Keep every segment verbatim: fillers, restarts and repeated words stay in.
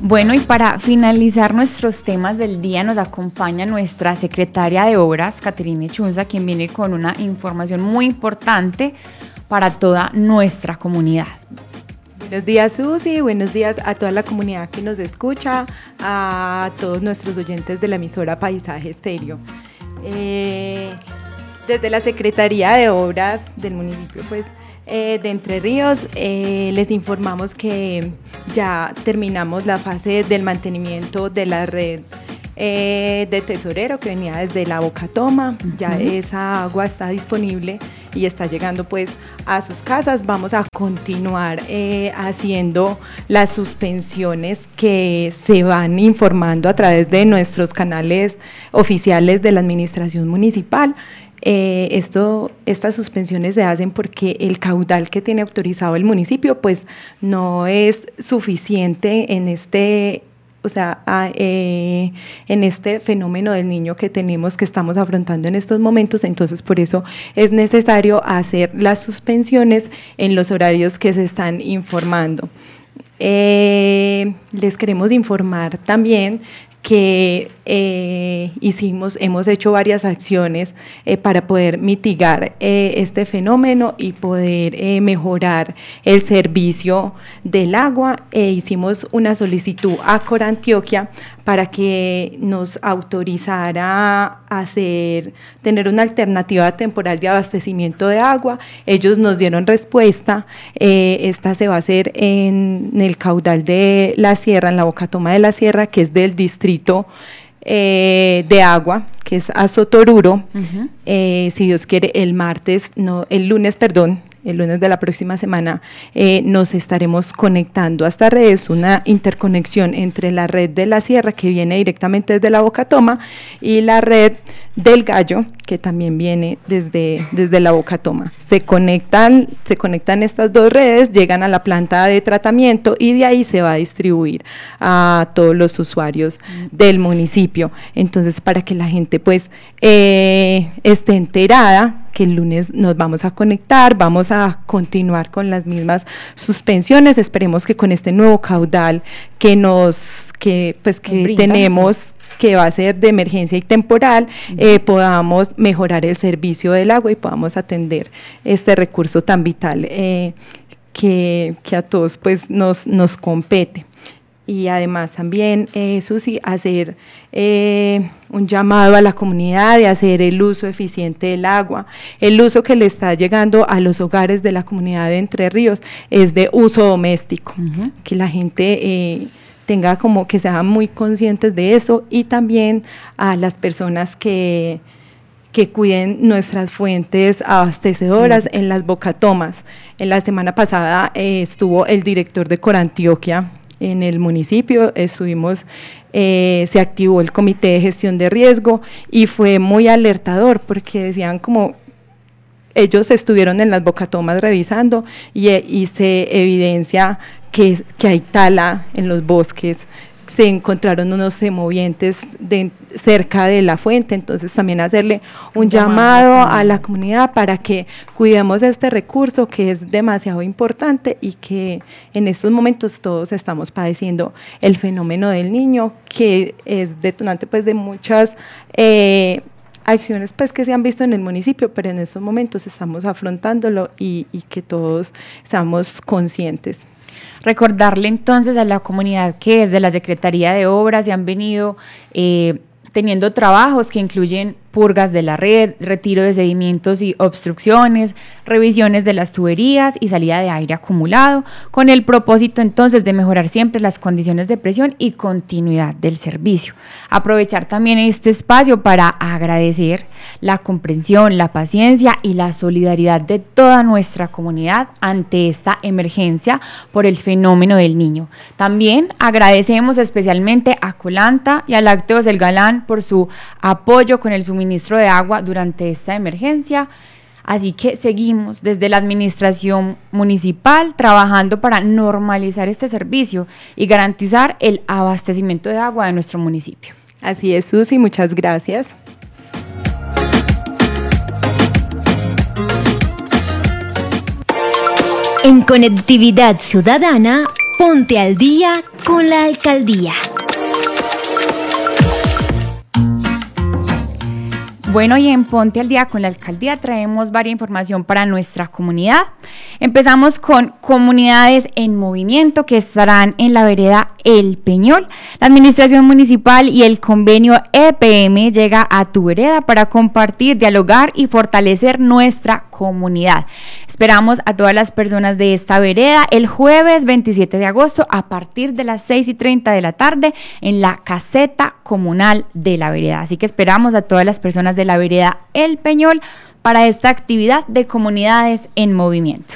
Bueno, y para finalizar nuestros temas del día nos acompaña nuestra secretaria de Obras, Caterine Chunza, quien viene con una información muy importante para toda nuestra comunidad. Buenos días, Susi, buenos días a toda la comunidad que nos escucha, a todos nuestros oyentes de la emisora Paisaje Estéreo. Eh, desde la Secretaría de Obras del municipio pues, eh, de Entre Ríos eh, les informamos que ya terminamos la fase del mantenimiento de la red eh, de tesorero que venía desde la Bocatoma. Uh-huh. Ya esa agua está disponible y está llegando pues a sus casas. Vamos a continuar eh, haciendo las suspensiones que se van informando a través de nuestros canales oficiales de la administración municipal. Eh, esto, estas suspensiones se hacen porque el caudal que tiene autorizado el municipio pues no es suficiente en este O sea, a, eh, en este fenómeno del niño que tenemos, que estamos afrontando en estos momentos. Entonces por eso es necesario hacer las suspensiones en los horarios que se están informando. Eh, les queremos informar también que eh, hicimos, hemos hecho varias acciones eh, para poder mitigar eh, este fenómeno y poder eh, mejorar el servicio del agua. Eh, hicimos una solicitud a Corantioquia para que nos autorizara a hacer, tener una alternativa temporal de abastecimiento de agua. Ellos nos dieron respuesta. Eh, esta se va a hacer en, en el caudal de la sierra, en la Bocatoma de la Sierra, que es del distrito eh, de agua, que es Azotoruro. Uh-huh. Eh, si Dios quiere, el martes, no, el lunes, perdón, el lunes de la próxima semana eh, nos estaremos conectando a esta red. Es una interconexión entre la red de la Sierra, que viene directamente desde la Bocatoma, y la red del Gallo, que también viene desde, desde la Bocatoma. Se conectan, se conectan estas dos redes, llegan a la planta de tratamiento y de ahí se va a distribuir a todos los usuarios del municipio. Entonces, para que la gente pues eh, esté enterada que el lunes nos vamos a conectar, vamos a continuar con las mismas suspensiones. Esperemos que con este nuevo caudal que nos, que pues que brinda, tenemos, sí, que va a ser de emergencia y temporal, uh-huh, eh, podamos mejorar el servicio del agua y podamos atender este recurso tan vital eh, que, que a todos pues nos, nos compete. Y además también, eh, Susi, hacer eh, un llamado a la comunidad de hacer el uso eficiente del agua. El uso que le está llegando a los hogares de la comunidad de Entre Ríos es de uso doméstico, uh-huh, que la gente eh, tenga como que sean muy conscientes de eso, y también a las personas que que cuiden nuestras fuentes abastecedoras, mm, en las Bocatomas. En la semana pasada eh, estuvo el director de Corantioquia en el municipio, estuvimos, eh, se activó el comité de gestión de riesgo y fue muy alertador porque decían como ellos estuvieron en las Bocatomas revisando y, y se evidencia que, que hay tala en los bosques. Se encontraron unos semovientes de, cerca de la fuente. Entonces también hacerle un, un llamado, llamado a la comunidad para que cuidemos este recurso que es demasiado importante y que en estos momentos todos estamos padeciendo el fenómeno del niño, que es detonante pues de muchas eh, acciones pues que se han visto en el municipio, pero en estos momentos estamos afrontándolo y, y que todos estamos conscientes. Recordarle entonces a la comunidad que desde la Secretaría de Obras se han venido eh, teniendo trabajos que incluyen purgas de la red, retiro de sedimentos y obstrucciones, revisiones de las tuberías y salida de aire acumulado, con el propósito entonces de mejorar siempre las condiciones de presión y continuidad del servicio. Aprovechar también este espacio para agradecer la comprensión, la paciencia y la solidaridad de toda nuestra comunidad ante esta emergencia por el fenómeno del niño. También agradecemos especialmente a Colanta y a Lácteos El Galán por su apoyo con el suministro ministro de agua durante esta emergencia. Así que seguimos desde la administración municipal trabajando para normalizar este servicio y garantizar el abastecimiento de agua de nuestro municipio. Así es, Susi, muchas gracias. En Conectividad Ciudadana, Ponte al día con la alcaldía. Bueno, y en Ponte al Día con la Alcaldía traemos varias información para nuestra comunidad. Empezamos con comunidades en movimiento que estarán en la vereda El Peñol. La administración municipal y el convenio E P M llega a tu vereda para compartir, dialogar y fortalecer nuestra comunidad. Esperamos a todas las personas de esta vereda el jueves veintisiete de agosto a partir de las seis y treinta de la tarde en la caseta comunal de la vereda. Así que esperamos a todas las personas de la vereda El Peñol para esta actividad de comunidades en movimiento.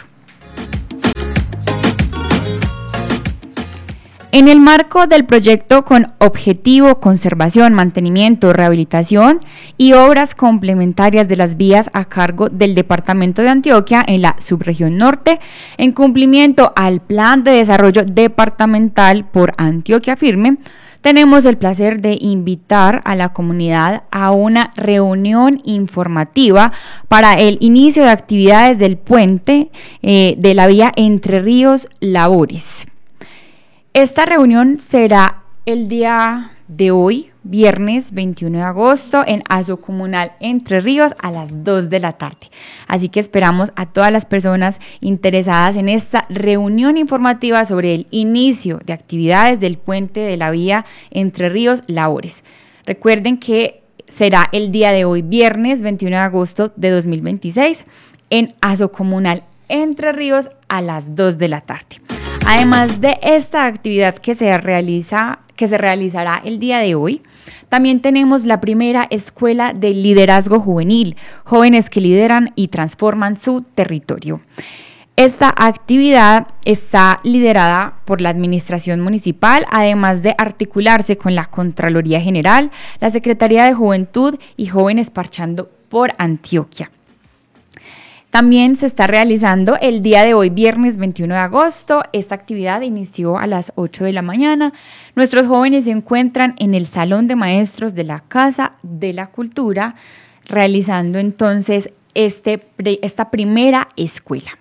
En el marco del proyecto con objetivo conservación, mantenimiento, rehabilitación y obras complementarias de las vías a cargo del Departamento de Antioquia en la subregión norte, en cumplimiento al Plan de Desarrollo Departamental por Antioquia Firme, tenemos el placer de invitar a la comunidad a una reunión informativa para el inicio de actividades del puente eh, de la vía Entre Ríos Labores. Esta reunión será el día de hoy, viernes veintiuno de agosto, en Aso Comunal Entre Ríos a las dos de la tarde. Así que esperamos a todas las personas interesadas en esta reunión informativa sobre el inicio de actividades del puente de la vía Entre Ríos Labores. Recuerden que será el día de hoy, viernes veintiuno de agosto de dos mil veintiséis, en Aso Comunal Entre Ríos a las dos de la tarde. Además de esta actividad que se realiza, que se realizará el día de hoy, también tenemos la primera escuela de liderazgo juvenil, jóvenes que lideran y transforman su territorio. Esta actividad está liderada por la Administración Municipal, además de articularse con la Contraloría General, la Secretaría de Juventud y Jóvenes Parchando por Antioquia. También se está realizando el día de hoy, viernes veintiuno de agosto. Esta actividad inició a las ocho de la mañana. Nuestros jóvenes se encuentran en el Salón de Maestros de la Casa de la Cultura, realizando entonces este, esta primera escuela.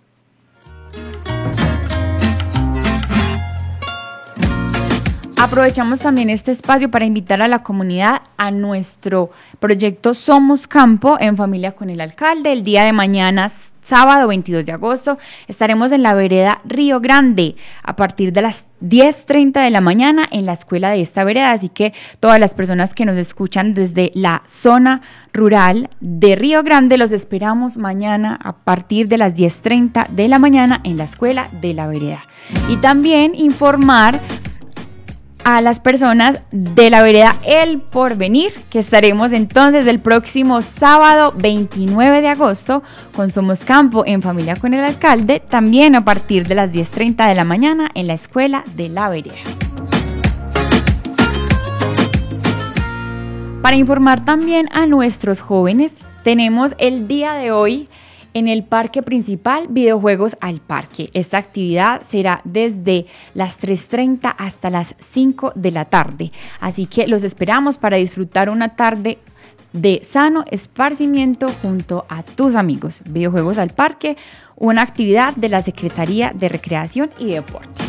Aprovechamos también este espacio para invitar a la comunidad a nuestro proyecto Somos Campo en familia con el alcalde. El día de mañana, sábado veintidós de agosto, estaremos en la vereda Río Grande a partir de las diez treinta de la mañana en la escuela de esta vereda. Así que todas las personas que nos escuchan desde la zona rural de Río Grande, los esperamos mañana a partir de las diez treinta de la mañana en la escuela de la vereda. Y también informar a las personas de la vereda El Porvenir, que estaremos entonces el próximo sábado veintinueve de agosto con Somos Campo en familia con el alcalde, también a partir de las diez treinta de la mañana en la escuela de la vereda. Para informar también a nuestros jóvenes, tenemos el día de hoy en el parque principal Videojuegos al Parque. Esta actividad será desde las tres treinta hasta las cinco de la tarde. Así que los esperamos para disfrutar una tarde de sano esparcimiento junto a tus amigos. Videojuegos al Parque, una actividad de la Secretaría de Recreación y Deportes.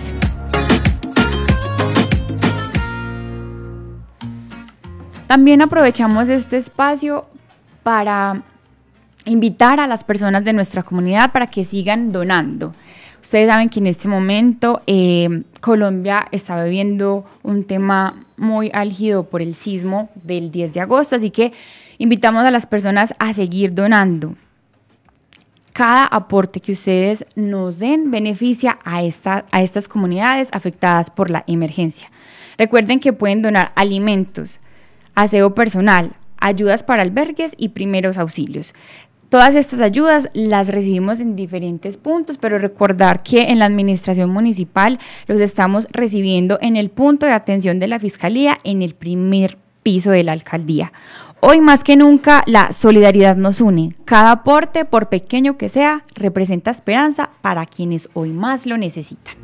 También aprovechamos este espacio para invitar a las personas de nuestra comunidad para que sigan donando. Ustedes saben que en este momento eh, Colombia está viviendo un tema muy álgido por el sismo del diez de agosto, así que invitamos a las personas a seguir donando. Cada aporte que ustedes nos den beneficia a, esta, a estas comunidades afectadas por la emergencia. Recuerden que pueden donar alimentos, aseo personal, ayudas para albergues y primeros auxilios. Todas estas ayudas las recibimos en diferentes puntos, pero recordar que en la administración municipal los estamos recibiendo en el punto de atención de la Fiscalía en el primer piso de la alcaldía. Hoy más que nunca la solidaridad nos une. Cada aporte, por pequeño que sea, representa esperanza para quienes hoy más lo necesitan.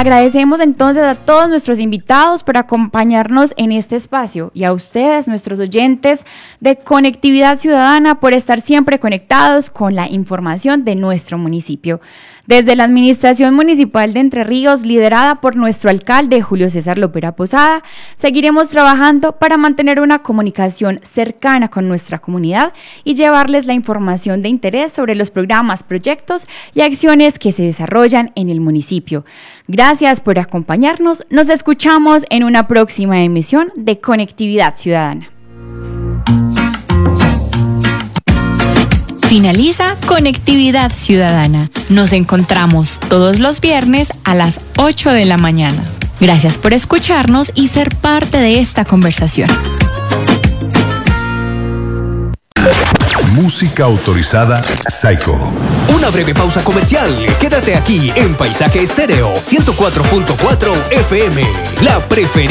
Agradecemos entonces a todos nuestros invitados por acompañarnos en este espacio y a ustedes, nuestros oyentes de Conectividad Ciudadana, por estar siempre conectados con la información de nuestro municipio. Desde la Administración Municipal de Entre Ríos, liderada por nuestro alcalde Julio César Lopera Posada, seguiremos trabajando para mantener una comunicación cercana con nuestra comunidad y llevarles la información de interés sobre los programas, proyectos y acciones que se desarrollan en el municipio. Gracias por acompañarnos. Nos escuchamos en una próxima emisión de Conectividad Ciudadana. Finaliza Conectividad Ciudadana. Nos encontramos todos los viernes a las ocho de la mañana. Gracias por escucharnos y ser parte de esta conversación. Música autorizada Psycho. Una breve pausa comercial. Quédate aquí en Paisaje Estéreo ciento cuatro punto cuatro F M, la preferida.